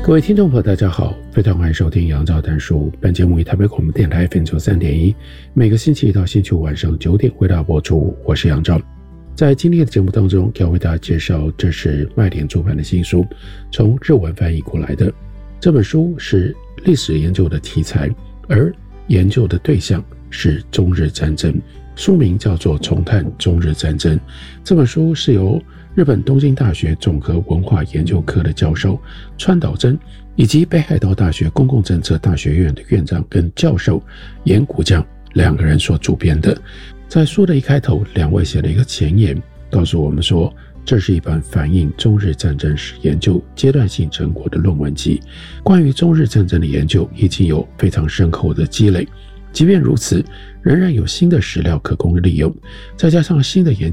各位听众朋友大家好，非常欢迎收听杨照谈书。本节目以台北广播电台 FM93.1，每个星期一到星期五晚上9点为大家播出。我是杨照。在今天的节目当中，要为大家介绍，这是麦田出版的新书，从日文翻译过来的。这本书是历史研究的题材，而研究的对象是中日战争。书名叫做《重探中日战争》。这本书是由日本东京大学综合文化研究科的教授川岛真，以及北海道大学公共政策大学院的院长跟教授岩谷将两个人所主编的。在书的一开头，两位写了一个前言，告诉我们说，这是一本反映中日战争史研究阶段性成果的论文集。关于中日战争的研究已经有非常深厚的积累，即便如此，仍然有新的史料可供利用，再加上新的研究